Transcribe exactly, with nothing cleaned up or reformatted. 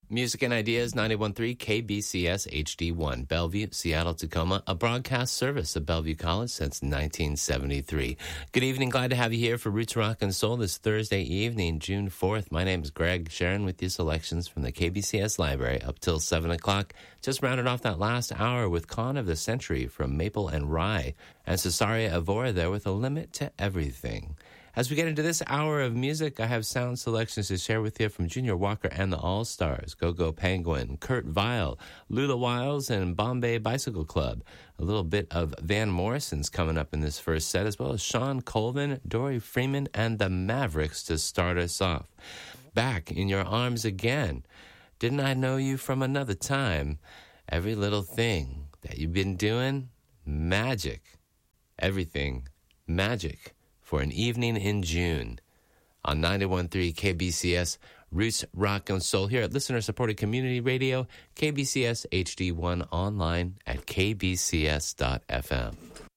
Music and Ideas, ninety-one point three K B C S H D one, Bellevue, Seattle, Tacoma, a broadcast service of Bellevue College since nineteen seventy-three. Good evening, glad to have you here for Roots Rock and Soul this Thursday evening, June fourth. My name is Greg, sharing with you selections from the K B C S Library up till seven o'clock. Just rounded off that last hour with Con of the Century from Maple and Rye, and Cesaria Evora there with A Limit to Everything. As we get into this hour of music, I have sound selections to share with you from Junior Walker and the All-Stars, Go-Go Penguin, Kurt Vile, Lula Wiles, and Bombay Bicycle Club. A little bit of Van Morrison's coming up in this first set, as well as Sean Colvin, Dory Freeman, and the Mavericks to start us off. Back in Your Arms Again. Didn't I Know You From Another Time? Every little thing that you've been doing, magic. Everything, magic. For an evening in June on ninety-one point three K B C S, Roots, Rock, and Soul here at listener-supported community radio, K B C S H D one online at k b c s dot f m.